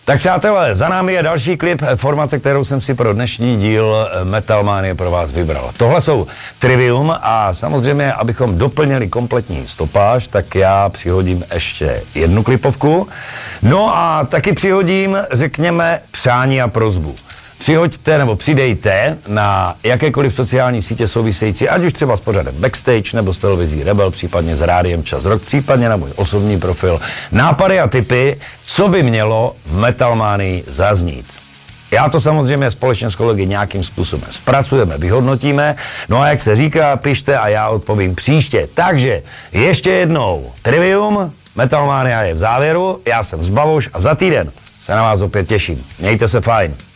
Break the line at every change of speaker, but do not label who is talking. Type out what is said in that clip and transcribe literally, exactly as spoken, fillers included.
Tak přátelé, za námi je další klip formace, kterou jsem si pro dnešní díl Metal Manie pro vás vybral. Tohle jsou Trivium a samozřejmě, abychom doplnili kompletní stopáž, tak já přihodím ještě jednu klipovku. No a taky přihodím, řekněme, přání a prosbu. Přihoďte nebo přidejte na jakékoliv sociální sítě související, ať už třeba s pořadem Backstage nebo s televizí Rebel, případně s rádiem Čas Rock, případně na můj osobní profil, nápady a tipy, co by mělo v Metal Manii zaznít. Já to samozřejmě společně s kolegy nějakým způsobem zpracujeme, vyhodnotíme, no a jak se říká, pište a já odpovím příště. Takže ještě jednou, Trivium, Metal Mania je v závěru, já jsem Zbavoš a za týden se na vás opět těším. Mějte se fajn.